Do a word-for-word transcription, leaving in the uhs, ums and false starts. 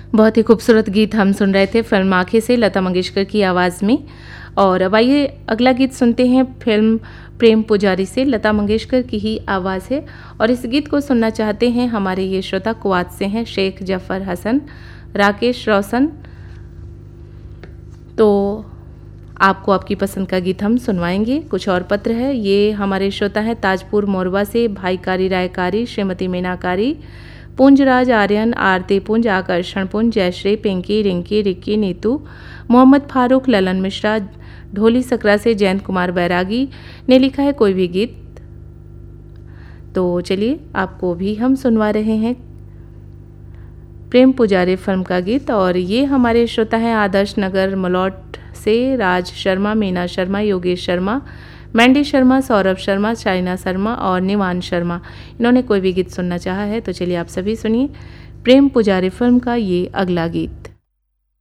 बहुत ही खूबसूरत गीत हम सुन रहे थे फिल्म आँखें से लता मंगेशकर की आवाज़ में। और अब आइए अगला गीत सुनते हैं फिल्म प्रेम पुजारी से। लता मंगेशकर की ही आवाज़ है और इस गीत को सुनना चाहते हैं हमारे ये श्रोता कुवैत से हैं शेख जफ़र हसन, राकेश रोशन। तो आपको आपकी पसंद का गीत हम सुनवाएंगे। कुछ और पत्र है, ये हमारे श्रोता हैं ताजपुर मोरबा से भाई कारी रायकारी, श्रीमती मीनाकारी, पुंजराज आर्यन, आरती पुंज, आकर्षण पुंज, जयश्री, पिंकी, रिंकी, रिक्की, नीतू, मोहम्मद फारूक, ललन मिश्रा, ढोली सकरा से जयंत कुमार बैरागी ने लिखा है कोई भी गीत। तो चलिए आपको भी हम सुनवा रहे हैं प्रेम पुजारी फिल्म का गीत। और ये हमारे श्रोता हैं आदर्श नगर मलौट से राज शर्मा, मीना शर्मा, योगेश शर्मा, मैंडी शर्मा, सौरभ शर्मा, चाइना शर्मा और निवान शर्मा। इन्होंने कोई भी गीत सुनना चाहा है तो चलिए आप सभी सुनिए प्रेम पुजारी फिल्म का ये अगला गीत।